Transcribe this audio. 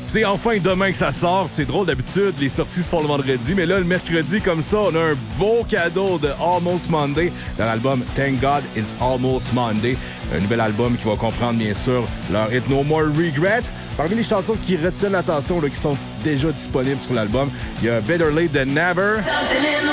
C'est enfin demain que ça sort. C'est drôle, d'habitude, les sorties se font le vendredi, mais là, le mercredi, comme ça, on a un beau cadeau de Almost Monday, dans l'album Thank God It's Almost Monday. Un nouvel album qui va comprendre, bien sûr, leur hit No More Regrets. Parmi les chansons qui retiennent l'attention, là, qui sont déjà disponibles sur l'album, il y a Better Late Than Never.